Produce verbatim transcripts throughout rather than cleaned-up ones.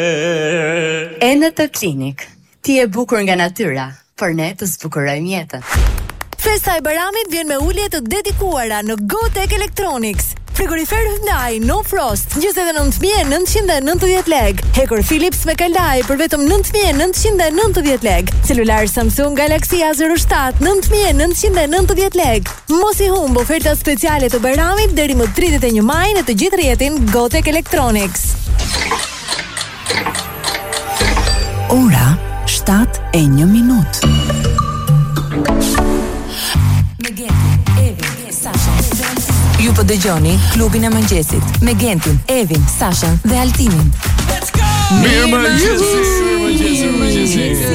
Enet Klinik. Ti e bukur nga natyra, por ne të zbukurojmë jetën. Festa e Bayramit vjen me ulje të dedikuara në Gotek Electronics. Frigorifer Hyundai No Frost njëzet e nëntë mijë e nëntëqind e nëntëdhjetë lek. Hekur Philips me kalaj për vetëm nëntë mijë e nëntëqind e nëntëdhjetë lek. Celular Samsung Galaxy A zero shtat nëntë mijë e nëntëqind e nëntëdhjetë lek. Mos i humb oferta speciale të Bayramit deri më tridhjetë e një maj në të gjithë rrjetin Gotek Electronics. Ora shtatë e një minutë. Ju po dëgjoni klubin e mëngjesit me Gentin, Evin, Sashën dhe Altinin. Mirë mëngjes, mirë mëngjes,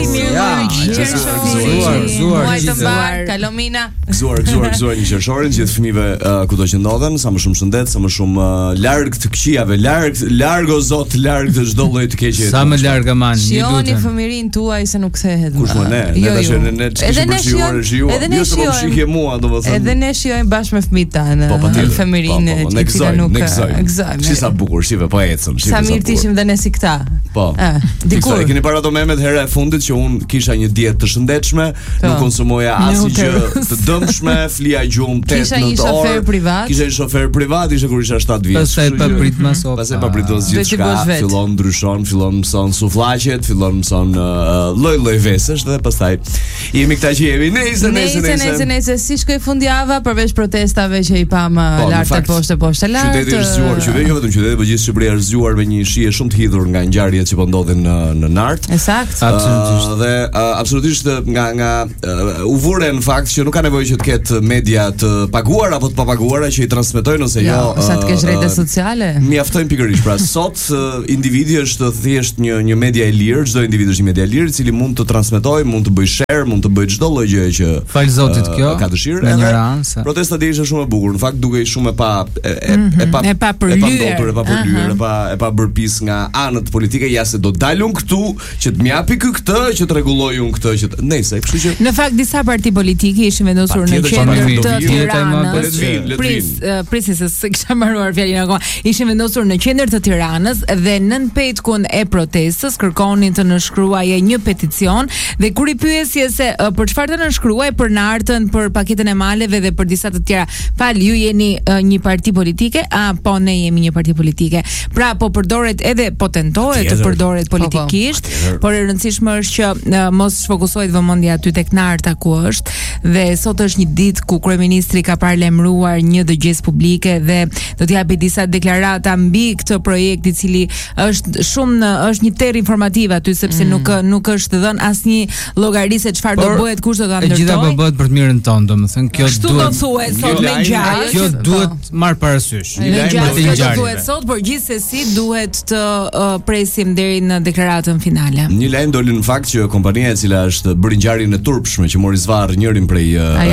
Muaj të mbar, Kalomina. Gëzuar, gëzuar, gëzuar një qershorin gjithë fëmijëve uh, kudo që ndodhen, sa më shumë shëndet, sa më shumë uh, larg të këqijave, larg, larg o Zot, larg të çdo lloji të keqe. Sa më larg aman, një lutem. Shihoni fëmirin tuaj se nuk kthehet. Kush më ne? Ne tash ne ne Edhe ne shijojmë, edhe ne shijojmë mua, domethënë. Edhe ne shijojmë bashkë me fëmijët tanë. Po patjetër. Fëmirin e cila nuk gëzojmë. Si sa bukur, shive po ecëm, shive sa mirë të ishim dhe ne si këta. Po. Dikur e keni para do Mehmet herë e fundit që un kisha një dietë të shëndetshme, nuk konsumoja asnjë gjë të dëmshme, flia gjumë tetë në orë. Kisha një shofer privat. Kisha një shofer privat, ishte kur isha shtatë vjeç. Pastaj pa prit më sot. Pastaj pa pritos gjithçka, fillon ndryshon, fillon mëson sufllaqet, fillon mëson lloj-lloj vesësh dhe pastaj jemi këta që jemi nesër, nesër, nesër. Nesër, nesër, si shkoi fundjava përveç protestave që i pam lart e poshtë poshtë lart. Qyteti është zgjuar, qyteti jo vetëm qyteti, por gjithë Shqipëria është zgjuar me një shije shumë të hidhur nga ngjarjet që po ndodhin në në Nart. Ësakt. Absolutisht. Dhe absolutisht nga nga u vure në fakt që nuk ka nevojë që të ketë media të paguar apo të papaguara që i transmetojnë ose jo. Sa të kesh rrjete sociale. Mjaftojnë pikërisht. Pra sot individi është thjesht një një media e lirë, çdo individ është një media e lirë i cili mund të transmetojë, mund të bëjë share, mund të bëjë çdo lloj gjëje që fal Zotit kjo ka dëshirë. Protesta dhe ishte shumë e bukur. Në fakt dukej shumë e pa e, e, e pa e pa përlyer, e pa përlyer, e pa e pa bërë pis nga anët politike, ja se do dalun këtu që të mjapi ky këtë, që të rregullojë un këtë, që nëse, kështu që në fakt disa parti politike ishin vendosur në qendër të Tiranës. Pris, prisi se kisha mbaruar fjalën akoma. Ishin vendosur në qendër të Tiranës dhe nën petkun e protestës kërkonin të nënshkruaje një peticion dhe kur i pyesje se për çfarë të nënshkruaj, për nartën, për paketën e maleve dhe për disa të tjera. Fal, ju jeni uh, një parti politike? A, po ne jemi një parti politike. Pra, po përdoret edhe po tentohet të përdoret politikisht, po, po. Por e rëndësishme është që uh, mos fokusohet vëmendja aty tek narta ku është. Dhe sot është një ditë ku kryeministri ka paralajmëruar një dëgjesë publike dhe do të japë disa deklarata mbi këtë projekt i cili është shumë është një terr informativ aty sepse mm. nuk nuk është dhënë asnjë llogari se çfarë do bëhet, kush do ta ndërtojë. Gjithë apo bëhet për të mirën tonë, domethënë kjo duhet. Kështu do thuhet sot me ngjarje. Kjo duhet marr parasysh. Një lajm për të ngjarje. Duhet sot, por gjithsesi duhet të uh, presim deri në deklaratën finale. Një lajm doli në fakt që kompania e cila është bërë ngjarjen e turpshme që mori zvarr njërin prej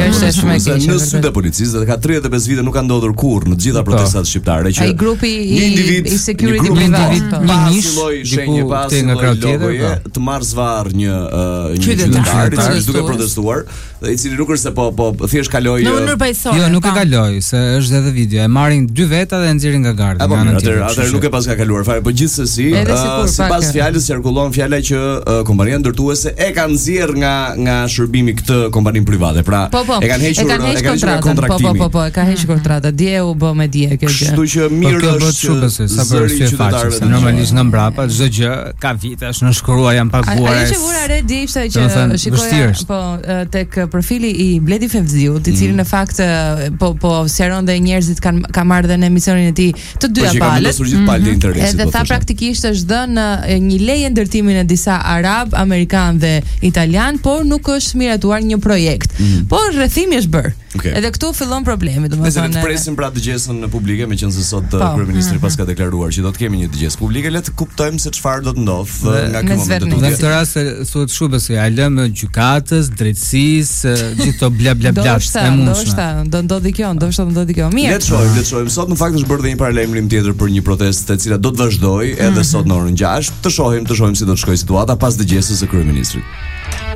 në sud e policisë dhe ka tridhjetë e pesë vite nuk ka ndodhur kurrë në të gjitha protestat shqiptare që ai grupi i i security privat një nish shenjë pas nga krau tjetër të marr zvarr një një qytetar i cili duke protestuar dhe i cili nuk është se po po thjesht kaloi jo nuk e kaloi se është edhe video e marrin dy veta dhe e nxjerrin nga gardi nga ana tjetër atë nuk e pas ka kaluar fare por gjithsesi sipas fjalës qarkullon fjala që kompania ndërtuese e ka nxjerr nga nga shërbimi këtë kompaninë private pra e kanë hequr e kanë hequr kontraktimi po po po e ka hequr kontrata dje u bë me dje kjo gjë kështu që mirë është sa për sy faqe normalisht nga mbrapa çdo gjë ka vitesh në shkruar janë paguar ai sigura re di ishte që shikoja po tek profili i Bledi Fevziu i cili në fakt po po sqaron dhe njerëzit kanë ka marrë dhe në emisionin e tij të dyja palët edhe tha praktikisht është dhënë një leje ndërtimin e disa arab, amerikan dhe italian, por nuk është miratuar një projekt. Por rrethimi është bër. Okay. Edhe këtu fillon problemi, domethënë. Ne presim pra dëgjesën publike, meqense sot kryeministri pas ka deklaruar që do të kemi një dëgjesë publike, le të kuptojmë se çfarë do të ndodhë nga ky moment deri. Në këtë rast thuhet shubës se ja lëm gjykatës, drejtësisë, gjithë to bla bla bla. Ndoshta, do ndodhi kjo, ndoshta do ndodhi kjo. Mirë. Le të shohim, le të shohim. Sot në fakt është bërë dhe një paralajmërim tjetër për një protestë e cila do të vazhdojë edhe sot në orën gjashtë. Të shohim, të shohim si do të shkojë situata pas dëgjesës së kryeministrit.